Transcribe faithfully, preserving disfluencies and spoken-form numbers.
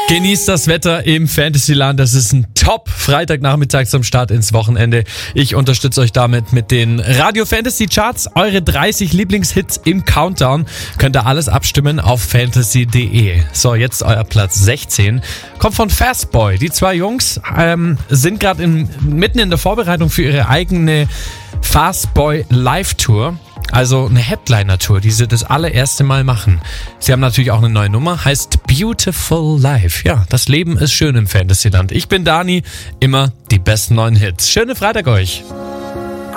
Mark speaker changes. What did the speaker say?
Speaker 1: Genießt das Wetter im Fantasyland. Das ist ein Top-Freitagnachmittag zum Start ins Wochenende. Ich unterstütze euch damit mit den Radio Fantasy Charts. Eure dreißig Lieblingshits im Countdown. Könnt ihr alles abstimmen auf fantasy punkt de. So, jetzt euer Platz sechzehn. Kommt von Fastboy. Die zwei Jungs ähm, sind gerade mitten in der Vorbereitung für ihre eigene Fastboy Live-Tour. Also eine Headliner-Tour, die sie das allererste Mal machen. Sie haben natürlich auch eine neue Nummer, heißt Beautiful Life. Ja, das Leben ist schön im Fantasyland. Ich bin Dani, immer die besten neuen Hits. Schöne Freitag euch.